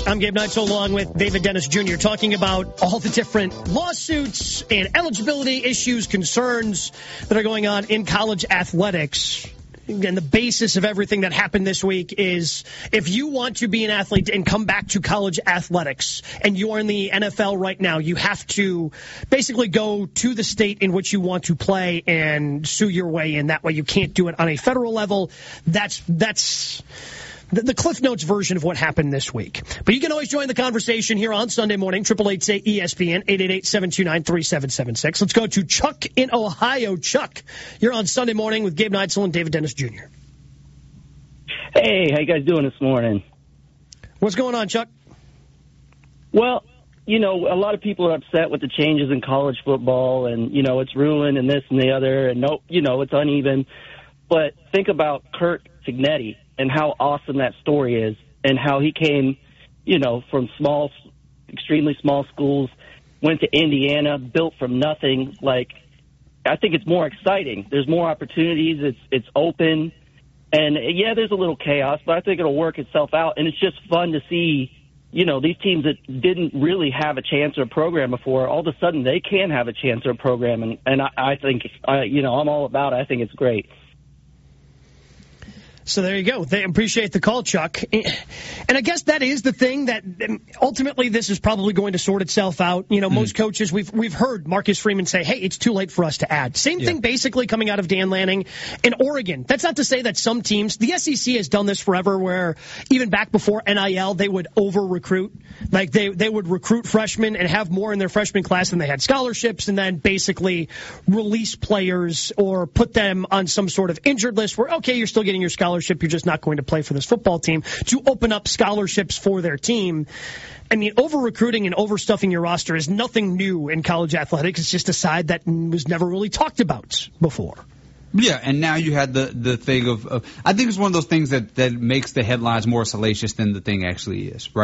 I'm Gabe Neitzel along with David Dennis Jr. talking about all the different lawsuits and eligibility issues, concerns that are going on in college athletics. And the basis of everything that happened this week is if you want to be an athlete and come back to college athletics and you are in the NFL right now, you have to basically go to the state in which you want to play and sue your way in. That way you can't do it on a federal level. That's the Cliff Notes version of what happened this week. But you can always join the conversation here on Sunday morning, 888-ESPN, 888-729-3776. Let's go to Chuck in Ohio. Chuck, you're on Sunday morning with Gabe Neitzel and David Dennis Jr. Hey, how you guys doing this morning? What's going on, Chuck? Well, you know, a lot of people are upset with the changes in college football and, you know, it's ruined and this and the other and, you know, it's uneven. But think about Curt Cignetti and how awesome that story is and how he came, you know, from extremely small schools, went to Indiana, built from nothing. Like, I think it's more exciting. There's more opportunities. It's open. And, yeah, there's a little chaos, but I think it'll work itself out. And it's just fun to see, you know, these teams that didn't really have a chance or a program before, all of a sudden they can have a chance or a program. And I think, you know, I'm all about it. I think it's great. So there you go. They appreciate the call, Chuck. And I guess that is the thing that ultimately this is probably going to sort itself out. You know, most coaches, we've heard Marcus Freeman say, hey, it's too late for us to add. Same thing basically coming out of Dan Lanning in Oregon. That's not to say that some teams, the SEC has done this forever where even back before NIL, they would over-recruit. Like they would recruit freshmen and have more in their freshman class than they had scholarships and then basically release players or put them on some sort of injured list where, okay, you're still getting your scholarship. You're just not going to play for this football team to open up scholarships for their team. I mean, over-recruiting and overstuffing your roster is nothing new in college athletics. It's just a side that was never really talked about before. Yeah, and now you had the thing of I think it's one of those things that makes the headlines more salacious than the thing actually is, right?